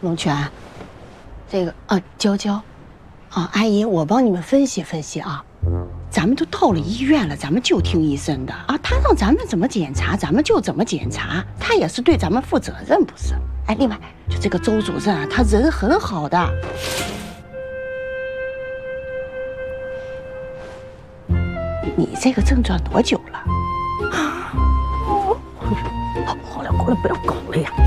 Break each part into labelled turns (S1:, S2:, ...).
S1: 龙泉，这个娇娇，阿姨，我帮你们分析分析啊。咱们都到了医院了，咱们就听医生的啊。他让咱们怎么检查，咱们就怎么检查，他也是对咱们负责任，不是？哎，另外，就这个周主任啊，他人很好的。你这个症状多久了？好了，过来，不要搞了呀。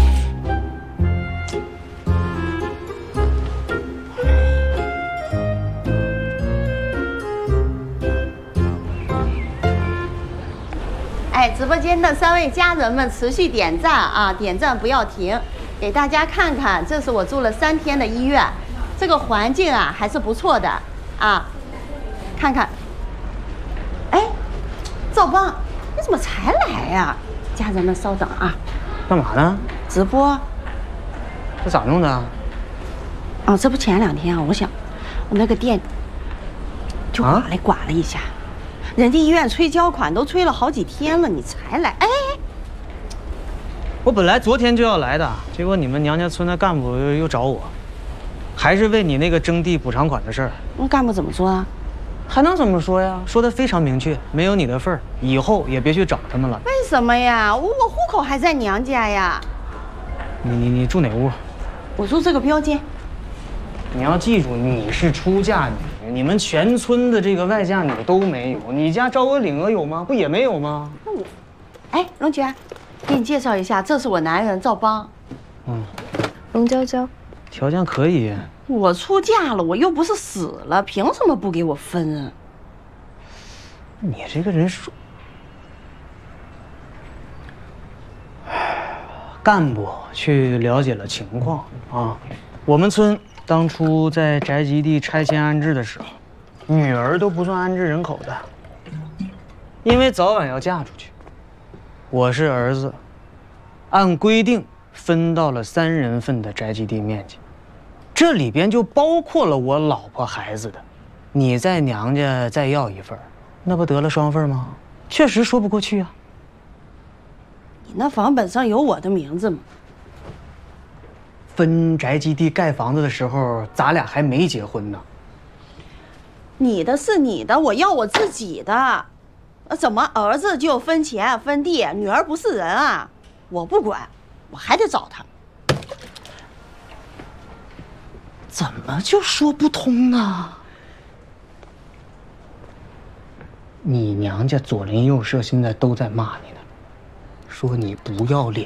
S1: 哎，直播间的3位家人们持续点赞啊，点赞不要停，给大家看看，这是我住了3天的医院，这个环境啊还是不错的啊，看看。哎，赵邦，你怎么才来呀？家人们稍等啊。
S2: 干嘛呢？
S1: 直播。
S2: 这咋弄的？
S1: 哦，这不前2天啊，我那个店就刮了一下。人家医院催交款都催了好几天了，你才来？哎，
S2: 我本来昨天就要来的，结果你们娘家村的干部又找我，还是为你那个征地补偿款的事儿。
S1: 那干部怎么说啊？
S2: 还能怎么说呀？说的非常明确，没有你的份儿，以后也别去找他们了。
S1: 为什么呀？我户口还在娘家呀。
S2: 你住哪屋？
S1: 我住这个标间。
S2: 你要记住，你是出嫁女，你们全村的这个外嫁女都没有，你家招娥领娥有吗？不也没有吗？
S1: 那我，哎，龙娟，给你介绍一下，这是我男人赵邦。
S3: 龙娇娇，
S2: 条件可以。
S1: 我出嫁了，我又不是死了，凭什么不给我分啊？
S2: 你这个人说，干部去了解了情况啊，我们村当初在宅基地拆迁安置的时候，女儿都不算安置人口的，因为早晚要嫁出去。我是儿子，按规定分到了3人份的宅基地面积，这里边就包括了我老婆孩子的。你在娘家再要一份，那不得了双份吗？确实说不过去啊。
S1: 你那房本上有我的名字吗？
S2: 分宅基地盖房子的时候，咱俩还没结婚呢。
S1: 你的是你的，我要我自己的。怎么儿子就分钱分地，女儿不是人啊？我不管，我还得找他。怎么就说不通呢？
S2: 你娘家左邻右舍现在都在骂你呢，说你不要脸。